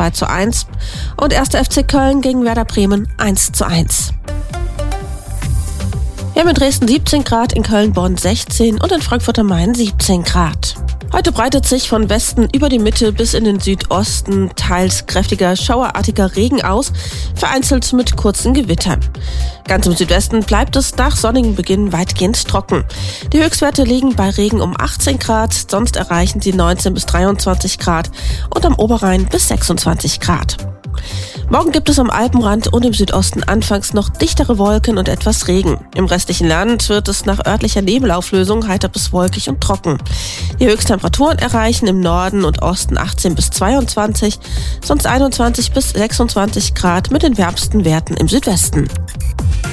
2:1 und 1. FC Köln gegen Werder Bremen 1:1. Wir haben in Dresden 17 Grad, in Köln-Bonn 16 und in Frankfurt am Main 17 Grad. Heute breitet sich von Westen über die Mitte bis in den Südosten teils kräftiger, schauerartiger Regen aus, vereinzelt mit kurzen Gewittern. Ganz im Südwesten bleibt es nach sonnigem Beginn weitgehend trocken. Die Höchstwerte liegen bei Regen um 18 Grad, sonst erreichen sie 19 bis 23 Grad und am Oberrhein bis 26 Grad. Morgen gibt es am Alpenrand und im Südosten anfangs noch dichtere Wolken und etwas Regen. Im restlichen Land wird es nach örtlicher Nebelauflösung heiter bis wolkig und trocken. Die Höchsttemperaturen erreichen im Norden und Osten 18 bis 22, sonst 21 bis 26 Grad mit den wärmsten Werten im Südwesten.